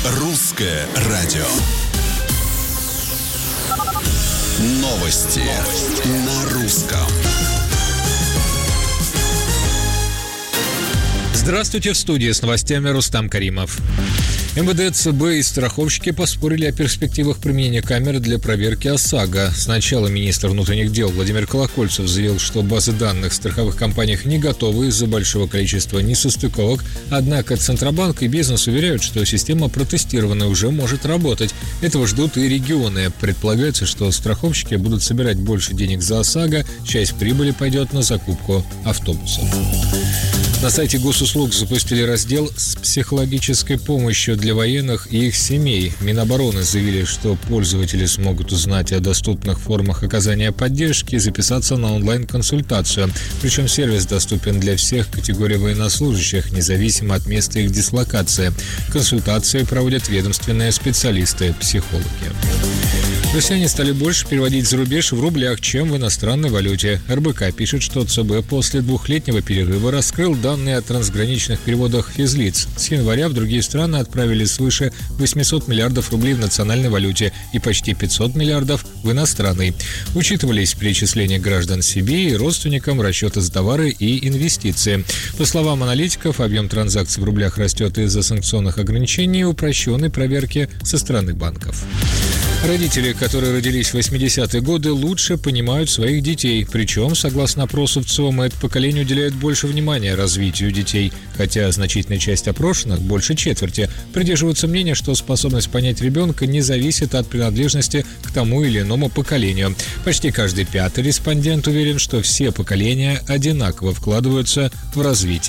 Русское радио. Новости на русском. Здравствуйте, в студии с новостями Рустам Каримов. МВД, ЦБ и страховщики поспорили о перспективах применения камер для проверки ОСАГО. Сначала министр внутренних дел Владимир Колокольцев заявил, что базы данных в страховых компаниях не готовы из-за большого количества несостыковок. Однако Центробанк и бизнес уверяют, что система протестирована и уже может работать. Этого ждут и регионы. Предполагается, что страховщики будут собирать больше денег за ОСАГО, часть прибыли пойдет на закупку автобусов. На сайте Госуслуг запустили раздел с психологической помощью для военных и их семей. Минобороны заявили, что пользователи смогут узнать о доступных формах оказания поддержки и записаться на онлайн-консультацию. Причем сервис доступен для всех категорий военнослужащих, независимо от места их дислокации. Консультации проводят ведомственные специалисты, психологи. Россияне стали больше переводить за рубеж в рублях, чем в иностранной валюте. РБК пишет, что ЦБ после двухлетнего перерыва раскрыл данные о трансграничных переводах физлиц. С января в другие страны отправили свыше 800 миллиардов рублей в национальной валюте и почти 500 миллиардов в иностранной. Учитывались перечисления граждан себе и родственникам, расчеты за товары и инвестиции. По словам аналитиков, объем транзакций в рублях растет из-за санкционных ограничений и упрощенной проверки со стороны банков. Родители, которые родились в 80-е годы, лучше понимают своих детей. Причем, согласно опросу в ЦИОМ, это поколение уделяет больше внимания развитию детей. Хотя значительная часть опрошенных, больше четверти, придерживаются мнения, что способность понять ребенка не зависит от принадлежности к тому или иному поколению. Почти каждый пятый респондент уверен, что все поколения одинаково вкладываются в развитие